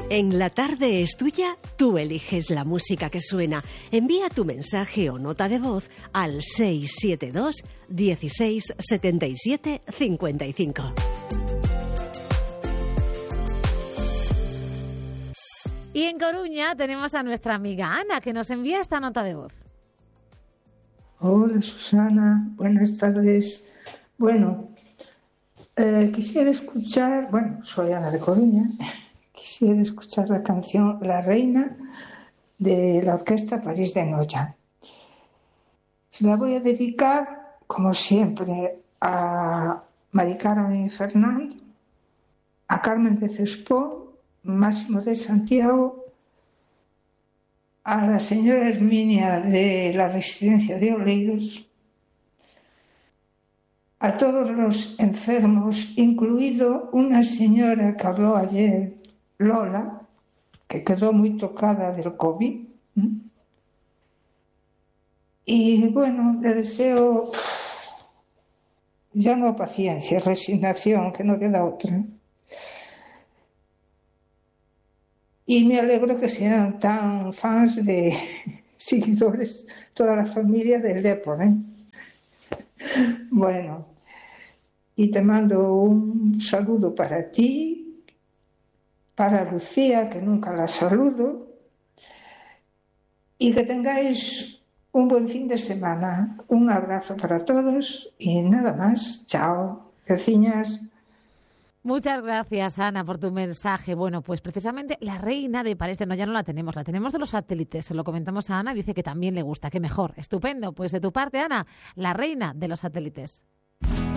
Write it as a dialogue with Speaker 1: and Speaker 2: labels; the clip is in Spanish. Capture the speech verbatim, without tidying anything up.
Speaker 1: En La Tarde es Tuya, tú eliges la música que suena. Envía tu mensaje o nota de voz al seis siete dos, dieciséis, setenta y siete, cincuenta y cinco.
Speaker 2: Y en Coruña tenemos a nuestra amiga Ana, que nos envía esta nota de voz.
Speaker 3: Hola Susana, buenas tardes. Bueno, eh, quisiera escuchar, bueno, soy Ana de Coruña, quisiera escuchar la canción La Reina de la Orquesta París de Noya. Se la voy a dedicar, como siempre, a Mari Carmen Fernando, a Carmen de Cespó, Máximo de Santiago, a la señora Herminia de la Residencia de Oleiros, a todos los enfermos, incluido una señora que habló ayer, Lola, que quedó muy tocada del COVID. Y bueno, le deseo ya no paciencia, resignación, que no queda otra. Y me alegro que sean tan fans de seguidores, toda la familia del Depor, ¿eh? Bueno, y te mando un saludo para ti, para Lucía, que nunca la saludo, y que tengáis un buen fin de semana. Un abrazo para todos y nada más. Chao, vecinas.
Speaker 2: Muchas gracias, Ana, por tu mensaje. Bueno, pues precisamente La Reina de París de Noya no la tenemos, la tenemos de los satélites. Se lo comentamos a Ana, dice que también le gusta, que mejor. Estupendo. Pues de tu parte, Ana, La Reina de los Satélites.